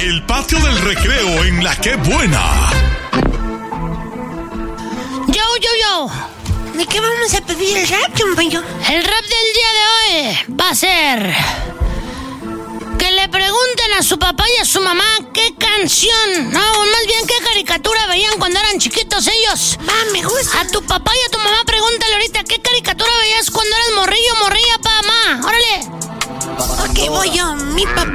El patio del recreo en La Que Buena. Yo. ¿De qué vamos a pedir el rap, compañero? El rap del día de hoy va a ser que le pregunten a su papá y a su mamá qué canción, no, más bien qué caricatura veían cuando eran chiquitos ellos. Me gusta. A tu papá y a tu mamá pregúntale ahorita qué caricatura veías cuando eras morrillo, morrilla, mamá. Órale. Ok, voy yo. Mi papá